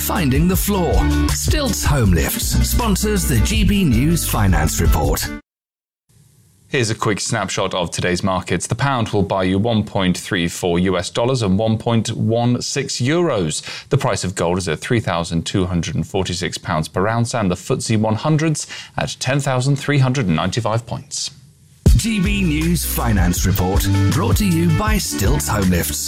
finding the flaw. Stilts Home Lifts sponsors the GB News Finance Report. Here's a quick snapshot of today's markets. The pound will buy you $1.34 and 1.16 euros. The price of gold is at £3,246 per ounce and the FTSE 100's at 10,395 points. GB News Finance Report, brought to you by Stilts Home Lifts.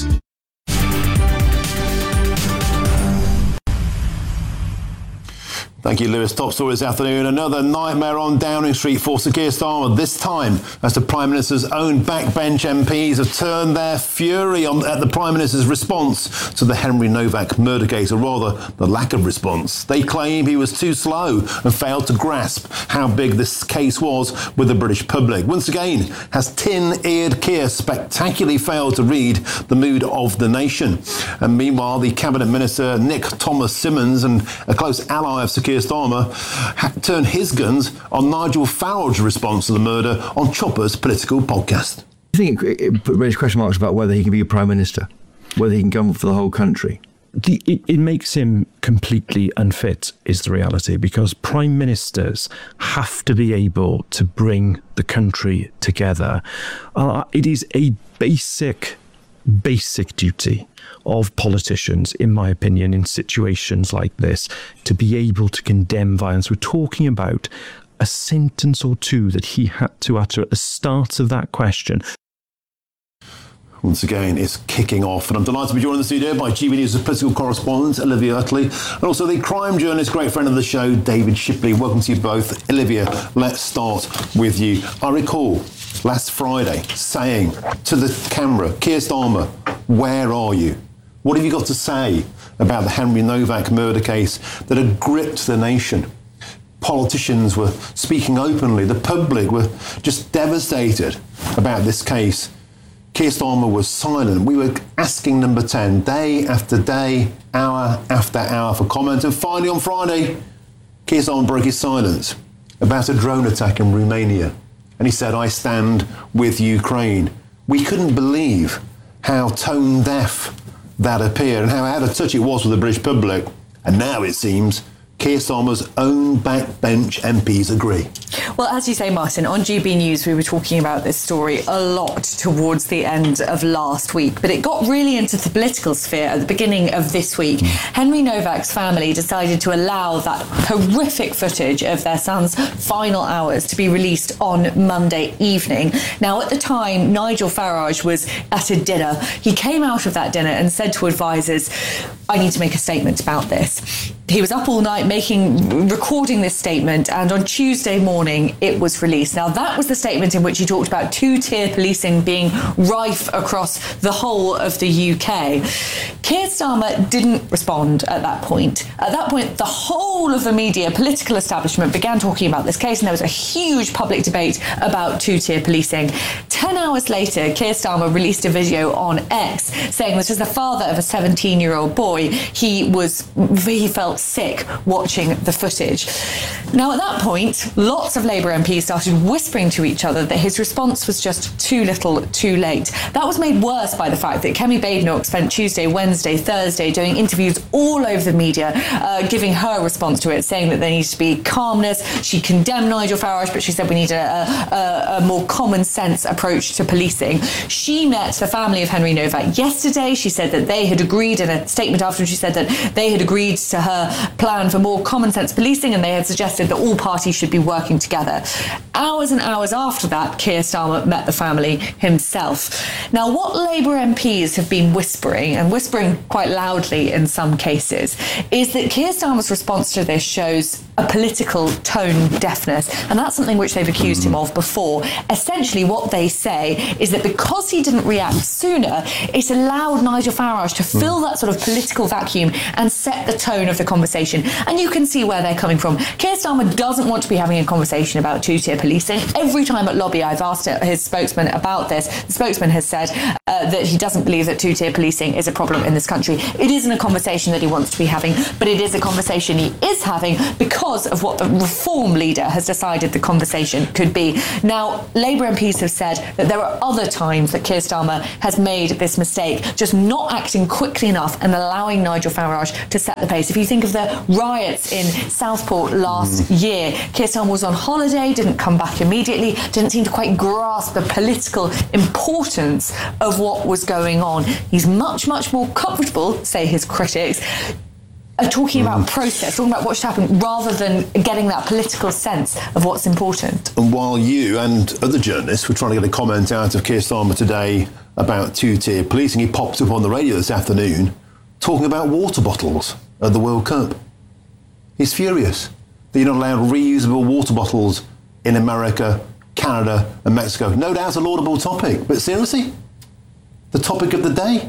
Thank you, Lewis. Top story this afternoon. Another nightmare on Downing Street for Sir Keir Starmer, this time as the Prime Minister's own backbench MPs have turned their fury at the Prime Minister's response to the Henry Novak murder case, or rather, the lack of response. They claim he was too slow and failed to grasp how big this case was with the British public. Once again, has tin-eared Keir spectacularly failed to read the mood of the nation. And meanwhile, the Cabinet Minister, Nick Thomas-Symonds, and a close ally of Sir Keir Starmer, turned his guns on Nigel Farage's response to the murder on Chopper's political podcast. I think it raised question marks about whether he can be a Prime Minister, whether he can govern for the whole country. It makes him completely unfit, is the reality, because Prime Ministers have to be able to bring the country together. It is a basic duty of politicians, in my opinion, in situations like this, to be able to condemn violence. We're talking about a sentence or two that he had to utter at the start of that question. Once again, it's kicking off, and I'm delighted to be joined in the studio by GB News' political correspondent, Olivia Utley, and also the crime journalist, great friend of the show, David Shipley. Welcome to you both. Olivia, let's start with you. I recall last Friday saying to the camera, Keir Starmer, where are you? What have you got to say about the Henry Novak murder case that had gripped the nation? Politicians were speaking openly. The public were just devastated about this case. Keir Starmer was silent. We were asking Number 10 day after day, hour after hour for comment. And finally on Friday, Keir Starmer broke his silence about a drone attack in Romania. And he said, I stand with Ukraine. We couldn't believe how tone deaf that appeared and how out of touch it was with the British public. And now it seems Keir Starmer's own backbench MPs agree. Well, as you say, Martin, on GB News, we were talking about this story a lot towards the end of last week, but it got really into the political sphere at the beginning of this week. Henry Novak's family decided to allow that horrific footage of their son's final hours to be released on Monday evening. Now, at the time, Nigel Farage was at a dinner. He came out of that dinner and said to advisors, I need to make a statement about this. He was up all night recording this statement, and on Tuesday morning it was released. Now, that was the statement in which he talked about two-tier policing being rife across the whole of the UK. Keir Starmer didn't respond at that point. At that point, the whole of the media, political establishment began talking about this case, and there was a huge public debate about two-tier policing. 10 hours later, Keir Starmer released a video on X saying that as the father of a 17-year-old boy, he felt sick watching the footage. Now, at that point, lots of Labour MPs started whispering to each other that his response was just too little, too late. That was made worse by the fact that Kemi Badenoch spent Tuesday, Wednesday, Thursday doing interviews all over the media, giving her response to it, saying that there needs to be calmness. She condemned Nigel Farage, but she said we need a more common sense approach to policing. She met the family of Henry Novak yesterday. She said that they had agreed, in a statement afterwards, she said that they had agreed to her plan for more common sense policing, and they had suggested that all parties should be working together. Hours and hours after that, Keir Starmer met the family himself. Now, what Labour MPs have been whispering, and whispering quite loudly in some cases, is that Keir Starmer's response to this shows a political tone deafness, and that's something which they've accused him of before. Essentially, what they say is that because he didn't react sooner, it allowed Nigel Farage to fill that sort of political vacuum and set the tone of the conversation. And you can see where they're coming from. Keir Starmer doesn't want to be having a conversation about two-tier policing. Every time at Lobby I've asked his spokesman about this, the spokesman has said that he doesn't believe that two-tier policing is a problem in this country. It isn't a conversation that he wants to be having, but it is a conversation he is having because of what the Reform leader has decided the conversation could be. Now, Labour MPs have said that there are other times that Keir Starmer has made this mistake, just not acting quickly enough and allowing Nigel Farage to set the pace. If you think of the riots in Southport last year, Keir Starmer was on holiday, didn't come back immediately, didn't seem to quite grasp the political importance of what was going on. He's much, much more comfortable, say his critics, talking about process, talking about what should happen, rather than getting that political sense of what's important. And while you and other journalists were trying to get a comment out of Keir Starmer today about two-tier policing, he popped up on the radio this afternoon talking about water bottles at the World Cup. He's furious that you're not allowed reusable water bottles in America, Canada and Mexico. No doubt a laudable topic, but seriously, the topic of the day?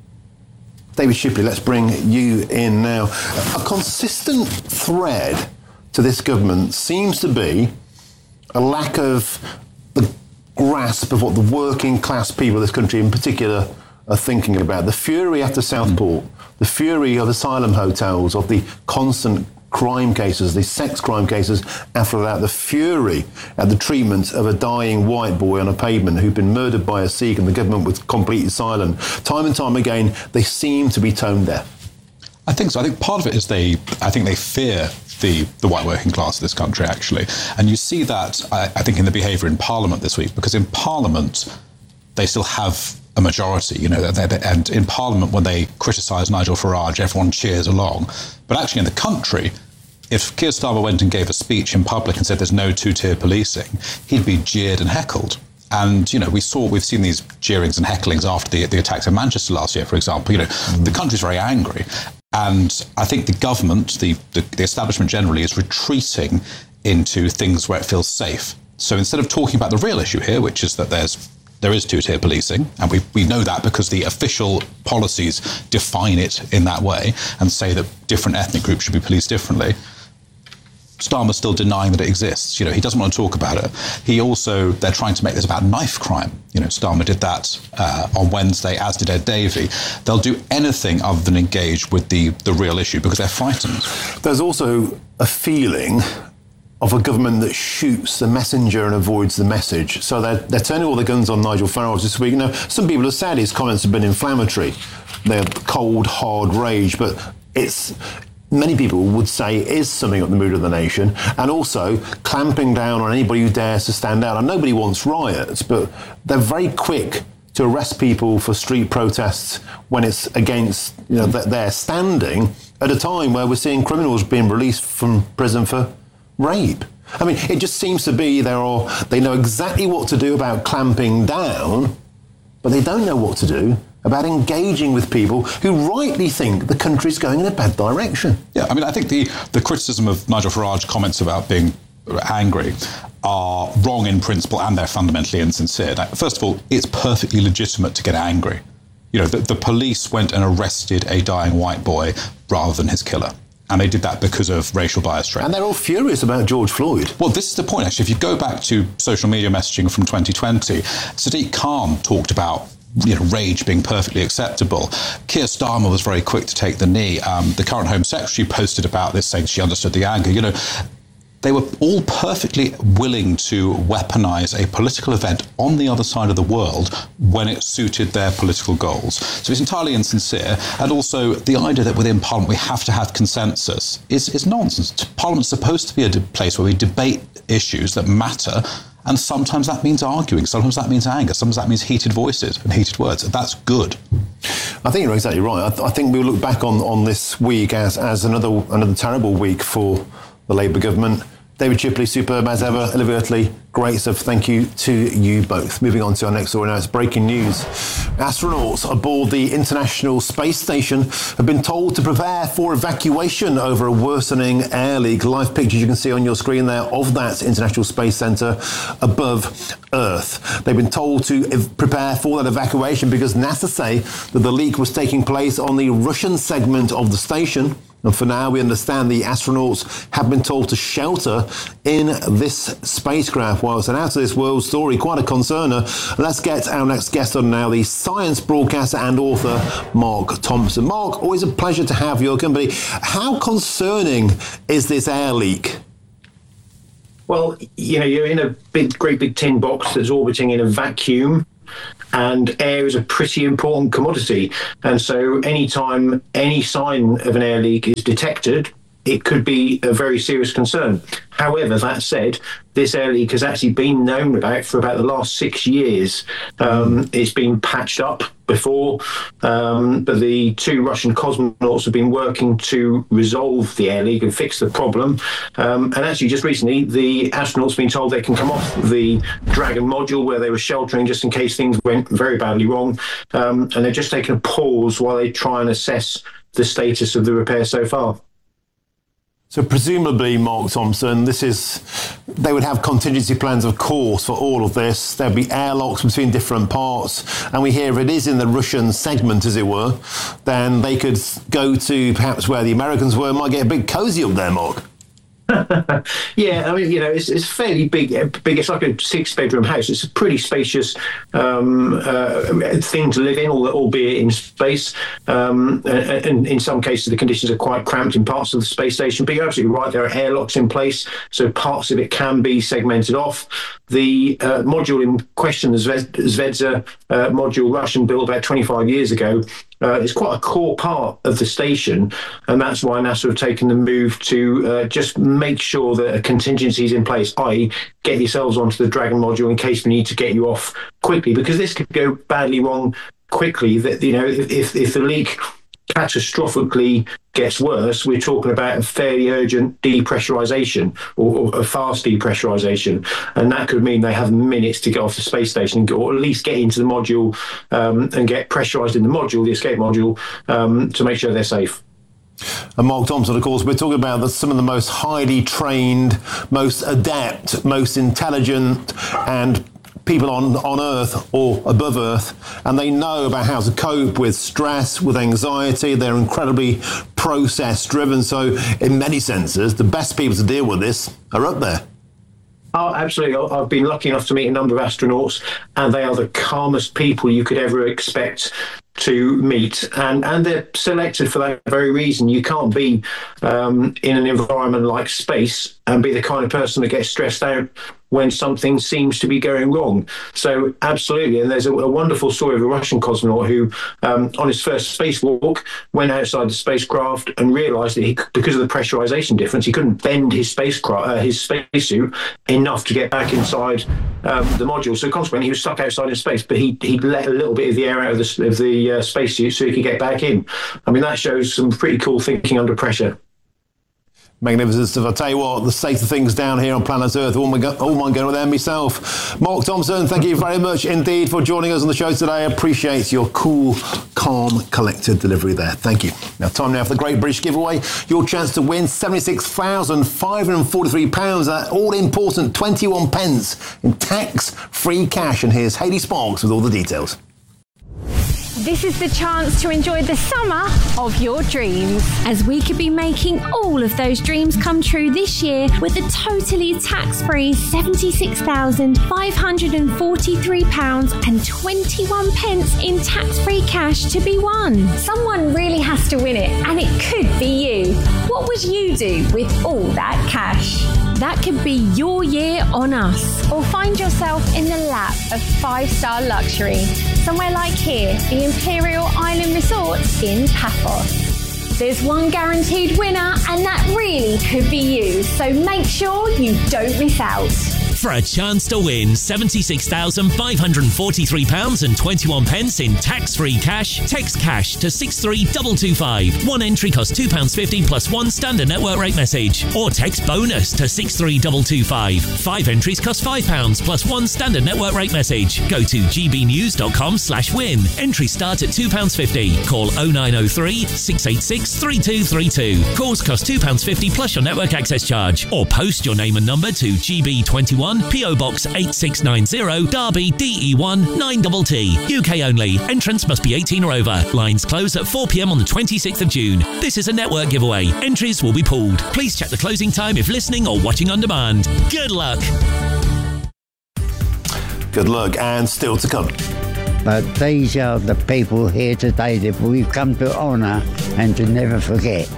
David Shipley, let's bring you in now. A consistent thread to this government seems to be a lack of the grasp of what the working class people of this country in particular are thinking about. The fury after Southport, the fury of asylum hotels, of the constant crime cases, the sex crime cases after that, the fury at the treatment of a dying white boy on a pavement who'd been murdered by a Sikh, and the government was completely silent. Time and time again, they seem to be tone deaf. I think so. I think part of it is they fear the white working class of this country, actually. And you see that, I think, in the behaviour in Parliament this week, because in Parliament, they still have a majority, and in Parliament, when they criticise Nigel Farage, everyone cheers along. But actually in the country, if Keir Starmer went and gave a speech in public and said there's no two-tier policing, he'd be jeered and heckled. And, we've seen these jeerings and hecklings after the attacks in Manchester last year, for example. The country's very angry. And I think the government, the establishment generally, is retreating into things where it feels safe. So instead of talking about the real issue here, which is that there is two-tier policing, and we know that because the official policies define it in that way and say that different ethnic groups should be policed differently, Starmer's still denying that it exists. He doesn't want to talk about it. They're trying to make this about knife crime. Starmer did that on Wednesday, as did Ed Davey. They'll do anything other than engage with the real issue because they're frightened. There's also a feeling of a government that shoots the messenger and avoids the message. So they're turning all the guns on Nigel Farage this week. Some people have said his comments have been inflammatory. They're cold, hard rage, but many people would say is summing up the mood of the nation, and also clamping down on anybody who dares to stand out. And nobody wants riots, but they're very quick to arrest people for street protests when it's against their standing, at a time where we're seeing criminals being released from prison for rape. I mean, it just seems to be they know exactly what to do about clamping down, but they don't know what to do about engaging with people who rightly think the country's going in a bad direction. Yeah, I mean, I think the criticism of Nigel Farage comments about being angry are wrong in principle, and they're fundamentally insincere. Now, first of all, it's perfectly legitimate to get angry. The police went and arrested a dying white boy rather than his killer. And they did that because of racial bias training. And they're all furious about George Floyd. Well, this is the point, actually. If you go back to social media messaging from 2020, Sadiq Khan talked about rage being perfectly acceptable. Keir Starmer was very quick to take the knee. The current Home Secretary posted about this, saying she understood the anger. They were all perfectly willing to weaponise a political event on the other side of the world when it suited their political goals. So it's entirely insincere. And also the idea that within Parliament we have to have consensus is nonsense. Parliament's supposed to be a place where we debate issues that matter. And sometimes that means arguing, sometimes that means anger, sometimes that means heated voices and heated words. That's good. I think you're exactly right. I think we'll look back on this week as another terrible week for the Labour government. David Shipley, superb as ever. Olivia Utley, great stuff. Thank you to you both. Moving on to our next story now. It's breaking news. Astronauts aboard the International Space Station have been told to prepare for evacuation over a worsening air leak. Live pictures you can see on your screen there of that International Space Centre above Earth. They've been told to prepare for that evacuation because NASA say that the leak was taking place on the Russian segment of the station. And for now, we understand the astronauts have been told to shelter in this spacecraft. Well, it's an out-of-this-world story, quite a concerner. Let's get our next guest on now, the science broadcaster and author, Mark Thompson. Mark, always a pleasure to have your company. How concerning is this air leak? Well, you're in a great big tin box that's orbiting in a vacuum, and air is a pretty important commodity. And so anytime any sign of an air leak is detected, it could be a very serious concern. However, that said, this air leak has actually been known about for about the last 6 years. It's been patched up before, but the 2 Russian cosmonauts have been working to resolve the air leak and fix the problem. And actually, just recently, the astronauts have been told they can come off the Dragon module where they were sheltering just in case things went very badly wrong. And they've just taken a pause while they try and assess the status of the repair so far. So presumably, Mark Thompson, they would have contingency plans, of course, for all of this. There'd be airlocks between different parts. And we hear if it is in the Russian segment, as it were, then they could go to perhaps where the Americans were, might get a bit cosy up there, Mark. Yeah, I mean, it's fairly big. It's like a 6-bedroom house. It's a pretty spacious thing to live in, albeit in space. And in some cases, the conditions are quite cramped in parts of the space station. But you're absolutely right. There are airlocks in place, so parts of it can be segmented off. The module in question, the Zvezda module, Russian, built about 25 years ago, is quite a core part of the station, and that's why NASA have taken the move to just make sure that a contingency is in place, i.e. get yourselves onto the Dragon module in case we need to get you off quickly, because this could go badly wrong quickly. That if the leak catastrophically gets worse, we're talking about a fairly urgent depressurization or a fast depressurization, and that could mean they have minutes to get off the space station or at least get into the module and get pressurized in the module, the escape module, to make sure they're safe. And Mark Thompson, of course, we're talking about some of the most highly trained, most adept, most intelligent and people on Earth or above Earth, and they know about how to cope with stress, with anxiety. They're incredibly process-driven. So in many senses, the best people to deal with this are up there. Oh, absolutely. I've been lucky enough to meet a number of astronauts, and they are the calmest people you could ever expect to meet, and they're selected for that very reason. You can't be in an environment like space and be the kind of person that gets stressed out when something seems to be going wrong. So absolutely, and there's a wonderful story of a Russian cosmonaut who, on his first spacewalk, went outside the spacecraft and realised that because of the pressurization difference, he couldn't bend his spacesuit enough to get back inside the module. So consequently, he was stuck outside in space, but he let a little bit of the air out of the spacesuit so he could get back in. I mean, that shows some pretty cool thinking under pressure. Magnificent stuff. I'll tell you what, the state of things down here on planet Earth, all my going there myself. Mark Thompson, thank you very much indeed for joining us on the show today. I appreciate your cool, calm, collected delivery there. Thank you. Now, time now for the Great British Giveaway. Your chance to win £76,543. That all-important 21 pence in tax-free cash. And here's Hayley Sparks with all the details. This is the chance to enjoy the summer of your dreams, as we could be making all of those dreams come true this year with a totally tax-free £76,543.21 in tax-free cash to be won. Someone really has to win it, and it could be you. What would you do with all that cash? That could be your year on us, or find yourself in the lap of 5-star luxury, somewhere like here, the Imperial Island Resort in Paphos. There's one guaranteed winner, and that really could be you, so make sure you don't miss out. For a chance to win £76,543.21 in tax-free cash, text cash to 63225. One entry costs £2.50 plus one standard network rate message. Or text bonus to 63225. 5 entries cost £5 plus one standard network rate message. Go to gbnews.com/win. Entries start at £2.50. Call 0903 686 3232. Calls cost £2.50 plus your network access charge. Or post your name and number to GB21 DE1, PO Box 8690, Derby, DE1 9TT. UK only. Entrance must be 18 or over. Lines close at 4 p.m. on the 26th of June. This is a network giveaway. Entries will be pulled. Please check the closing time if listening or watching on demand. Good luck. Good luck, and still to come. But these are the people here today that we've come to honour and to never forget.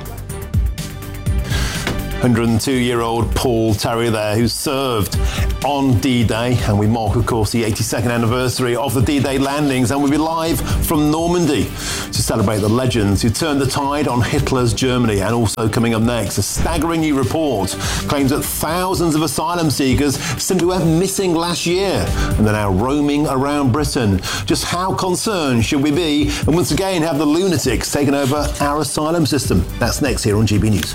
102-year-old Paul Terry there, who served on D-Day, and we mark, of course, the 82nd anniversary of the D-Day landings, and we'll be live from Normandy to celebrate the legends who turned the tide on Hitler's Germany. And also coming up next, a staggering new report claims that thousands of asylum seekers simply went missing last year, and they're now roaming around Britain. Just how concerned should we be? And once again, have the lunatics taken over our asylum system? That's next here on GB News.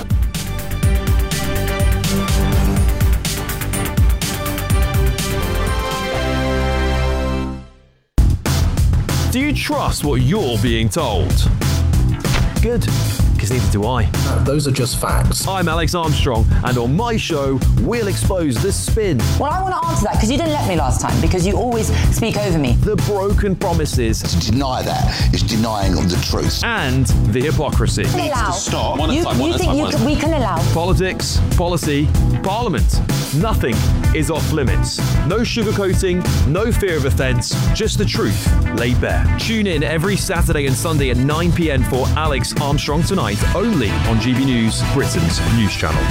Do you trust what you're being told? Good, because neither do I. Those are just facts. I'm Alex Armstrong, and on my show, we'll expose the spin. Well, I want to answer that because you didn't let me last time, because you always speak over me. The broken promises. To deny that is denying the truth. And the hypocrisy. Stop. You think we can allow? Politics, policy, parliament. Nothing is off limits. No sugarcoating, no fear of offence, just the truth laid bare. Tune in every Saturday and Sunday at 9 p.m. for Alex Armstrong Tonight, only on GB News, Britain's news channel.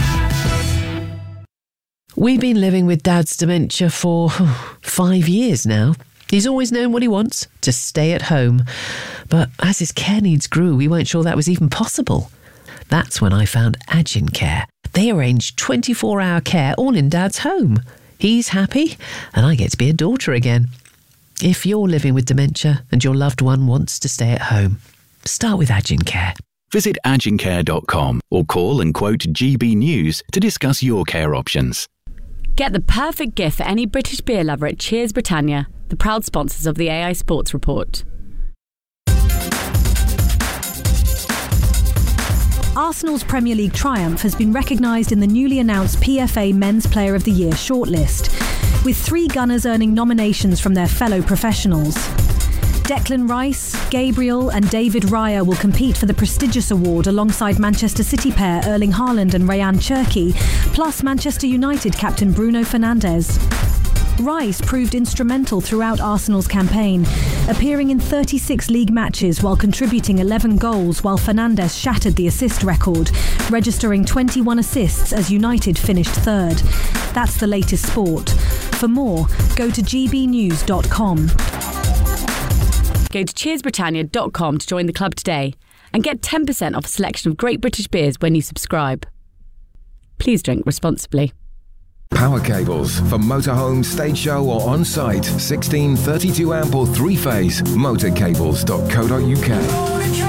We've been living with Dad's dementia for 5 years now. He's always known what he wants, to stay at home. But as his care needs grew, we weren't sure that was even possible. That's when I found Agincare. They arrange 24-hour care all in Dad's home. He's happy, and I get to be a daughter again. If you're living with dementia and your loved one wants to stay at home, start with Agincare. Visit agincare.com or call and quote GB News to discuss your care options. Get the perfect gift for any British beer lover at Cheers Britannia, the proud sponsors of the AI Sports Report. Arsenal's Premier League triumph has been recognised in the newly announced PFA Men's Player of the Year shortlist, with 3 Gunners earning nominations from their fellow professionals. Declan Rice, Gabriel and David Raya will compete for the prestigious award alongside Manchester City pair Erling Haaland and Rayan Cherki, plus Manchester United captain Bruno Fernandes. Rice proved instrumental throughout Arsenal's campaign, appearing in 36 league matches while contributing 11 goals, while Fernandes shattered the assist record, registering 21 assists as United finished third. That's the latest sport. For more, go to gbnews.com. Go to cheersbritannia.com to join the club today and get 10% off a selection of great British beers when you subscribe. Please drink responsibly. Power cables for motorhome, stage show or on-site. 16, 32 amp or 3-phase. Motorcables.co.uk.